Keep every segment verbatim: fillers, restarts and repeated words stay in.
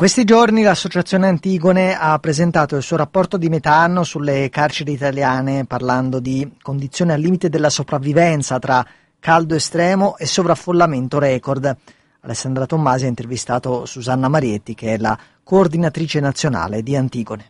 questi giorni l'associazione Antigone ha presentato il suo rapporto di metà anno sulle carceri italiane, parlando di condizioni al limite della sopravvivenza tra caldo estremo e sovraffollamento record. Alessandra Tommasi ha intervistato Susanna Marietti, che è la coordinatrice nazionale di Antigone.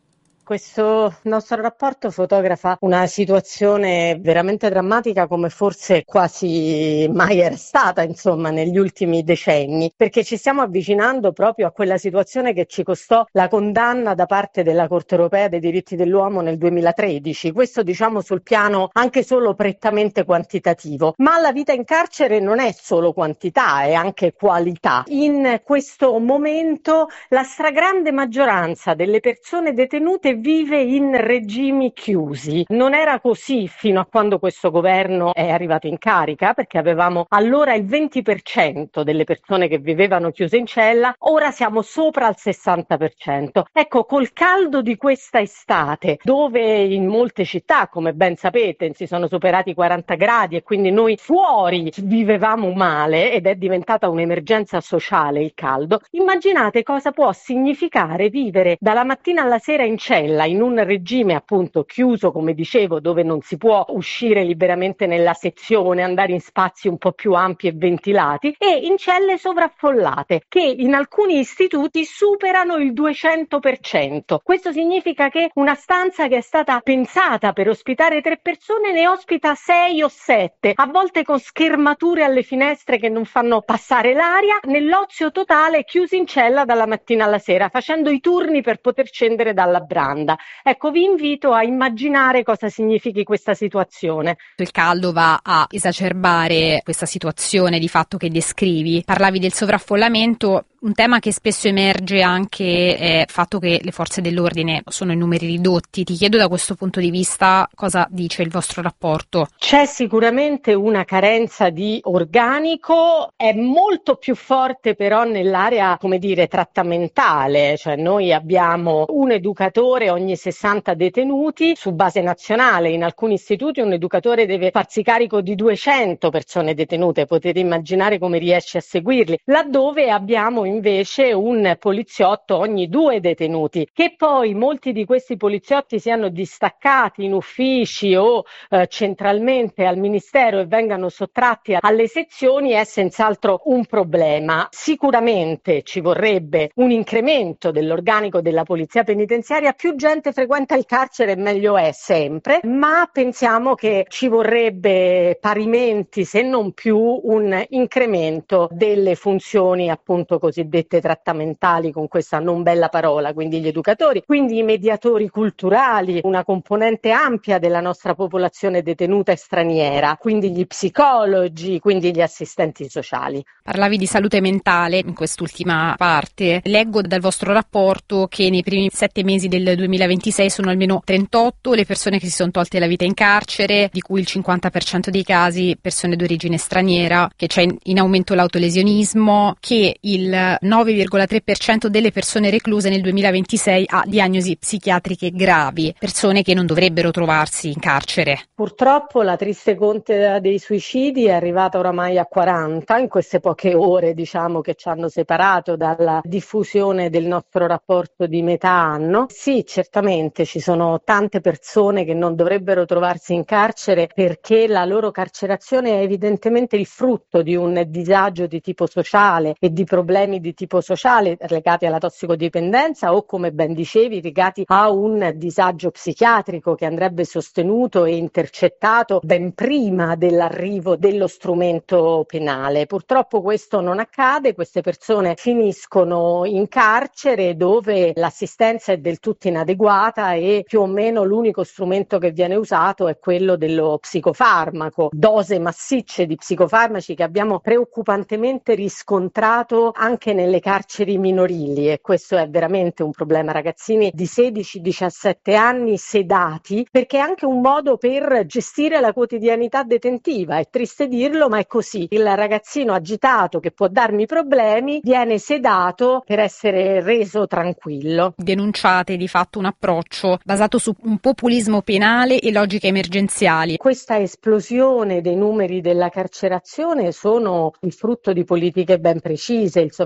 Questo nostro rapporto fotografa una situazione veramente drammatica, come forse quasi mai era stata, insomma, negli ultimi decenni, perché ci stiamo avvicinando proprio a quella situazione che ci costò la condanna da parte della Corte Europea dei diritti dell'uomo nel duemilatredici. Questo, diciamo, sul piano anche solo prettamente quantitativo. Ma la vita in carcere non è solo quantità, è anche qualità. In questo momento la stragrande maggioranza delle persone detenute vive in regimi chiusi. Non era così fino a quando questo governo è arrivato in carica, perché avevamo allora il venti per cento delle persone che vivevano chiuse in cella, ora siamo sopra al sessanta per cento. Ecco, col caldo di questa estate, dove in molte città, come ben sapete, si sono superati i quaranta gradi e quindi noi fuori vivevamo male ed è diventata un'emergenza sociale il caldo, immaginate cosa può significare vivere dalla mattina alla sera in cella, in un regime appunto chiuso, come dicevo, dove non si può uscire liberamente nella sezione, andare in spazi un po' più ampi e ventilati, e in celle sovraffollate che in alcuni istituti superano il duecento per cento. Questo significa che una stanza che è stata pensata per ospitare tre persone ne ospita sei o sette, a volte con schermature alle finestre che non fanno passare l'aria, nell'ozio totale, chiusi in cella dalla mattina alla sera, facendo i turni per poter scendere dalla branda. Ecco, vi invito a immaginare cosa significhi questa situazione. Il caldo va a esacerbare questa situazione di fatto che descrivi. Parlavi del sovraffollamento. Un tema che spesso emerge anche è il fatto che le forze dell'ordine sono in numeri ridotti. Ti chiedo da questo punto di vista cosa dice il vostro rapporto. C'è sicuramente una carenza di organico, è molto più forte però nell'area, come dire, trattamentale, cioè noi abbiamo un educatore ogni sessanta detenuti su base nazionale. In alcuni istituti un educatore deve farsi carico di duecento persone detenute, potete immaginare come riesce a seguirli, laddove abbiamo invece un poliziotto ogni due detenuti. Che poi molti di questi poliziotti siano distaccati in uffici o eh, centralmente al ministero e vengano sottratti alle sezioni è senz'altro un problema. Sicuramente ci vorrebbe un incremento dell'organico della polizia penitenziaria, più gente frequenta il carcere meglio è sempre, ma pensiamo che ci vorrebbe parimenti, se non più, un incremento delle funzioni appunto così dette trattamentali, con questa non bella parola, quindi gli educatori, quindi i mediatori culturali, una componente ampia della nostra popolazione detenuta e straniera, quindi gli psicologi, quindi gli assistenti sociali. Parlavi di salute mentale in quest'ultima parte. Leggo dal vostro rapporto che nei primi sette mesi del duemilaventisei sono almeno trentotto le persone che si sono tolte la vita in carcere, di cui il cinquanta per cento dei casi persone d'origine straniera, che c'è in aumento l'autolesionismo, che il nove virgola tre per cento delle persone recluse nel duemilaventisei ha diagnosi psichiatriche gravi, persone che non dovrebbero trovarsi in carcere. Purtroppo la triste conta dei suicidi è arrivata oramai a quaranta in queste poche ore, diciamo, che ci hanno separato dalla diffusione del nostro rapporto di metà anno. Sì, certamente ci sono tante persone che non dovrebbero trovarsi in carcere perché la loro carcerazione è evidentemente il frutto di un disagio di tipo sociale e di problemi di tipo sociale legati alla tossicodipendenza o, come ben dicevi, legati a un disagio psichiatrico che andrebbe sostenuto e intercettato ben prima dell'arrivo dello strumento penale. Purtroppo questo non accade, queste persone finiscono in carcere dove l'assistenza è del tutto inadeguata e più o meno l'unico strumento che viene usato è quello dello psicofarmaco, dose massicce di psicofarmaci che abbiamo preoccupantemente riscontrato anche nelle carceri minorili, e questo è veramente un problema. Ragazzini di sedici diciassette anni sedati, perché è anche un modo per gestire la quotidianità detentiva. È triste dirlo, ma è così. Il ragazzino agitato che può darmi problemi viene sedato per essere reso tranquillo. Denunciate di fatto un approccio basato su un populismo penale e logiche emergenziali. Questa esplosione dei numeri della carcerazione sono il frutto di politiche ben precise. Il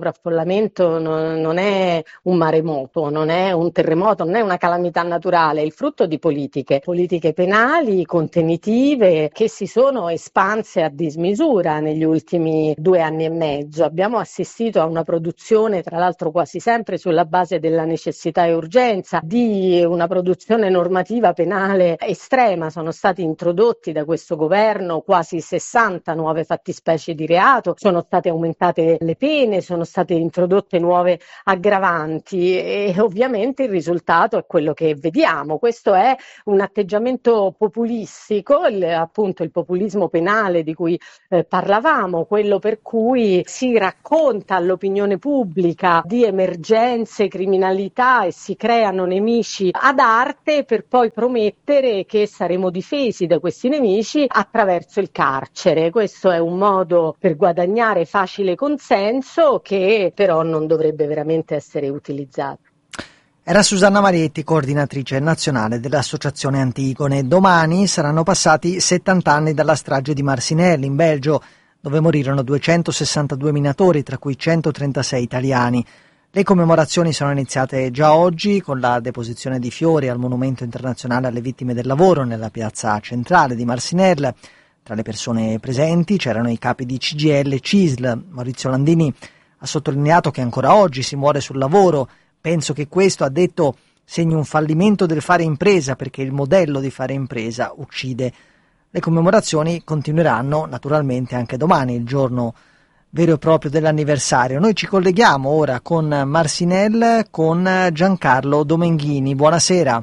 sovraffollamento non, non è un maremoto, non è un terremoto, non è una calamità naturale, è il frutto di politiche, politiche penali, contenitive, che si sono espanse a dismisura negli ultimi due anni e mezzo. Abbiamo assistito a una produzione, tra l'altro quasi sempre sulla base della necessità e urgenza, di una produzione normativa penale estrema. Sono stati introdotti da questo governo quasi sessanta nuove fattispecie di reato, sono state aumentate le pene, sono state introdotte nuove aggravanti e ovviamente il risultato è quello che vediamo. Questo è un atteggiamento populistico, il, appunto il populismo penale di cui eh, parlavamo, quello per cui si racconta all'opinione pubblica di emergenze, criminalità e si creano nemici ad arte per poi promettere che saremo difesi da questi nemici attraverso il carcere. Questo è un modo per guadagnare facile consenso che però non dovrebbe veramente essere utilizzato. Era Susanna Marietti, coordinatrice nazionale dell'Associazione Antigone. Domani saranno passati settanta anni dalla strage di Marcinelle in Belgio, dove morirono duecentosessantadue minatori, tra cui centotrentasei italiani. Le commemorazioni sono iniziate già oggi con la deposizione di fiori al Monumento Internazionale alle Vittime del Lavoro nella piazza centrale di Marcinelle. Tra le persone presenti c'erano i capi di C G I L e C I S L. Maurizio Landini ha sottolineato che ancora oggi si muore sul lavoro. Penso che questo, ha detto, segni un fallimento del fare impresa, perché il modello di fare impresa uccide. Le commemorazioni continueranno naturalmente anche domani, il giorno vero e proprio dell'anniversario. Noi ci colleghiamo ora con Marcinelle, con Giancarlo Domenghini. Buonasera.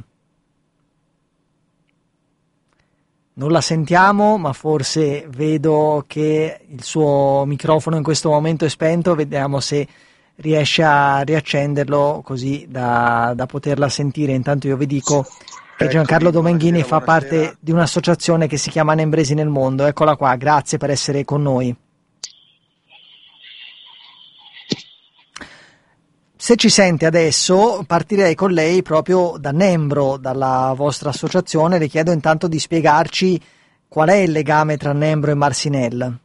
Non la sentiamo, ma forse vedo che il suo microfono in questo momento è spento. Vediamo se riesce a riaccenderlo così da, da poterla sentire. Intanto io vi dico che Giancarlo Domenghini fa parte di un'associazione che si chiama Nembresi nel Mondo. Eccola qua, grazie per essere con noi. Se ci sente adesso, partirei con lei proprio da Nembro, dalla vostra associazione. Le chiedo intanto di spiegarci qual è il legame tra Nembro e Marcinelle.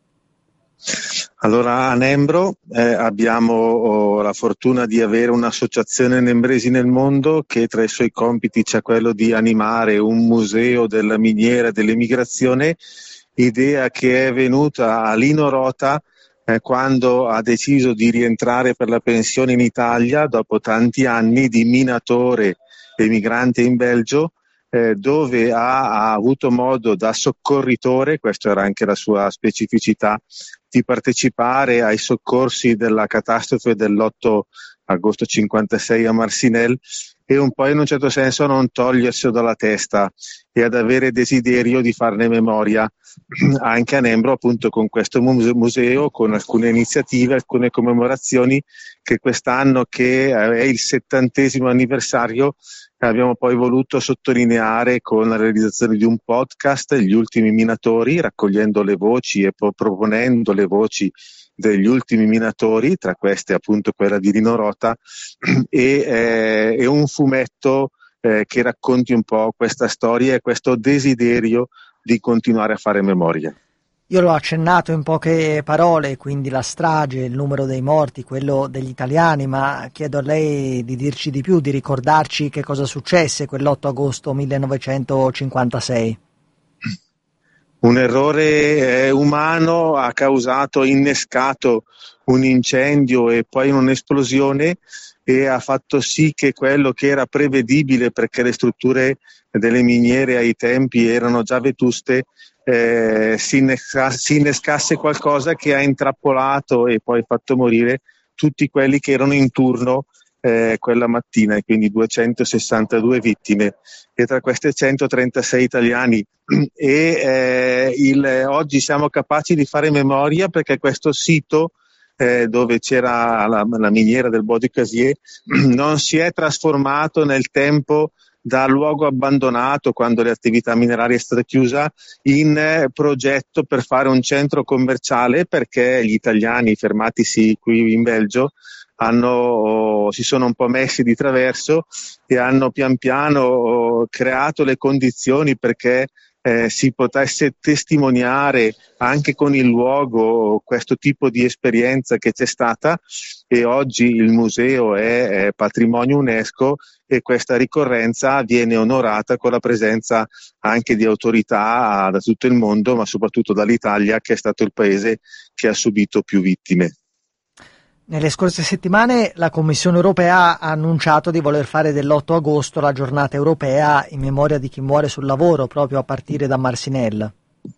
Allora, a Nembro eh, abbiamo oh, la fortuna di avere un'associazione Nembresi nel Mondo che tra i suoi compiti c'è quello di animare un museo della miniera e dell'emigrazione, idea che è venuta a Lino Rota eh, quando ha deciso di rientrare per la pensione in Italia dopo tanti anni di minatore emigrante in Belgio, eh, dove ha, ha avuto modo da soccorritore, questa era anche la sua specificità, di partecipare ai soccorsi della catastrofe dell'otto agosto cinquantasei a Marcinelle e un po' in un certo senso non toglierselo dalla testa e ad avere desiderio di farne memoria anche a Nembro, appunto con questo museo, con alcune iniziative, alcune commemorazioni che quest'anno, che è il settantesimo anniversario, abbiamo poi voluto sottolineare con la realizzazione di un podcast, Gli ultimi minatori, raccogliendo le voci e pro- proponendo le voci degli ultimi minatori, tra queste appunto quella di Lino Rota, e, eh, e un fumetto eh, che racconti un po' questa storia e questo desiderio di continuare a fare memoria. Io l'ho accennato in poche parole, quindi la strage, il numero dei morti, quello degli italiani, ma chiedo a lei di dirci di più, di ricordarci che cosa successe quell'otto agosto millenovecentocinquantasei. Un errore eh, umano ha causato, innescato un incendio e poi un'esplosione e ha fatto sì che quello che era prevedibile, perché le strutture delle miniere ai tempi erano già vetuste, eh, si, innesca, si innescasse qualcosa che ha intrappolato e poi fatto morire tutti quelli che erano in turno eh, quella mattina, e quindi duecentosessantadue vittime, e tra queste centotrentasei italiani. E eh, il, oggi siamo capaci di fare memoria perché questo sito eh, dove c'era la, la miniera del Bois du Casier non si è trasformato nel tempo da luogo abbandonato, quando le attività minerarie è stata chiusa, in eh, progetto per fare un centro commerciale, perché gli italiani fermatisi qui in Belgio hanno, oh, si sono un po' messi di traverso e hanno pian piano oh, creato le condizioni perché eh, si potesse testimoniare anche con il luogo questo tipo di esperienza che c'è stata, e oggi il museo è, è patrimonio UNESCO e questa ricorrenza viene onorata con la presenza anche di autorità da tutto il mondo, ma soprattutto dall'Italia, che è stato il paese che ha subito più vittime. Nelle scorse settimane la Commissione europea ha annunciato di voler fare dell'otto agosto la giornata europea in memoria di chi muore sul lavoro, proprio a partire da Marcinelle.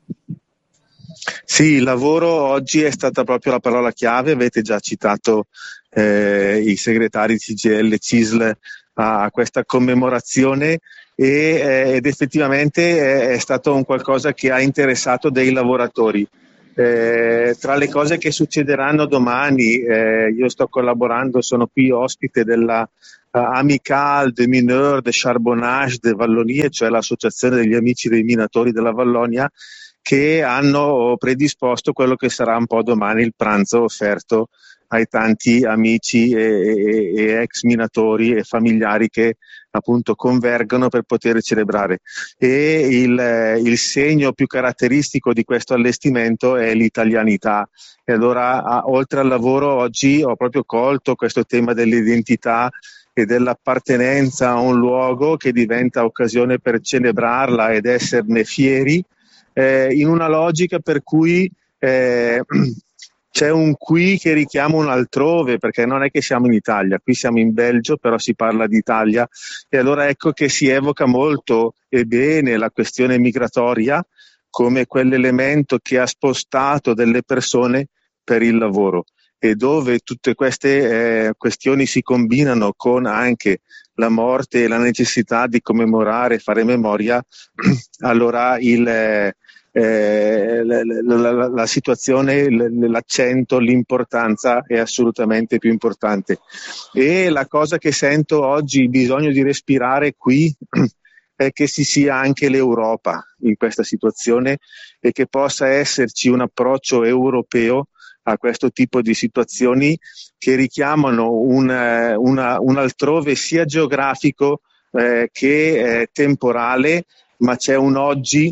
Sì, il lavoro oggi è stata proprio la parola chiave, avete già citato eh, i segretari C G I L, C I S L a, a questa commemorazione e, eh, ed effettivamente è, è stato un qualcosa che ha interessato dei lavoratori. Eh, tra le cose che succederanno domani, eh, io sto collaborando, sono qui ospite della uh, Amicale des Mineurs de Charbonnage de Wallonie, cioè l'associazione degli amici dei minatori della Vallonia, che hanno predisposto quello che sarà un po' domani il pranzo offerto ai tanti amici e, e, e ex minatori e familiari che appunto convergono per poter celebrare. E il, il segno più caratteristico di questo allestimento è l'italianità. E allora, a, oltre al lavoro, oggi ho proprio colto questo tema dell'identità e dell'appartenenza a un luogo che diventa occasione per celebrarla ed esserne fieri, eh, in una logica per cui eh, c'è un qui che richiama un altrove, perché non è che siamo in Italia, qui siamo in Belgio, però si parla di Italia, e allora ecco che si evoca molto e bene la questione migratoria come quell'elemento che ha spostato delle persone per il lavoro, e dove tutte queste eh, questioni si combinano con anche la morte e la necessità di commemorare, fare memoria, allora il... Eh, Eh, la, la, la, la situazione, l'accento, l'importanza è assolutamente più importante. E la cosa che sento oggi il bisogno di respirare qui è che ci sia anche l'Europa in questa situazione e che possa esserci un approccio europeo a questo tipo di situazioni che richiamano un, una, un altrove sia geografico eh, che eh, temporale, ma c'è un oggi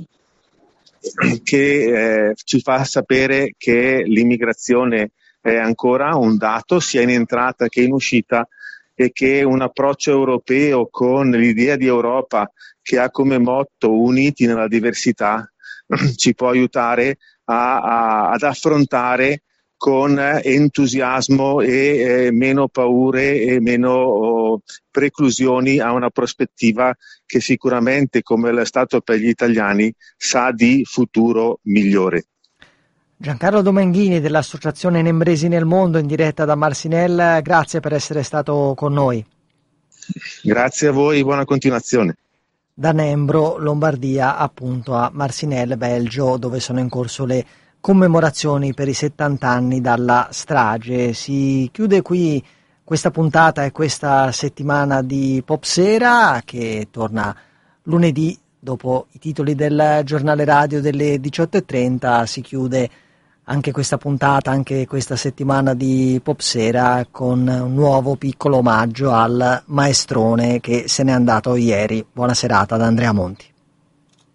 che eh, ci fa sapere che l'immigrazione è ancora un dato sia in entrata che in uscita, e che un approccio europeo con l'idea di Europa che ha come motto uniti nella diversità ci può aiutare a, a, ad affrontare con entusiasmo e eh, meno paure e meno oh, preclusioni a una prospettiva che sicuramente, come è stato per gli italiani, sa di futuro migliore. Giancarlo Domenghini dell'Associazione Nembresi nel Mondo, in diretta da Marcinelle, grazie per essere stato con noi. Grazie a voi, buona continuazione. Da Nembro, Lombardia, appunto a Marcinelle, Belgio, dove sono in corso le commemorazioni per i settanta anni dalla strage. Si chiude qui questa puntata e questa settimana di Popsera, che torna lunedì dopo i titoli del giornale radio delle diciotto e trenta. Si chiude anche questa puntata, anche questa settimana di Popsera, con un nuovo piccolo omaggio al maestrone che se n'è andato ieri. Buona serata da Andrea Monti.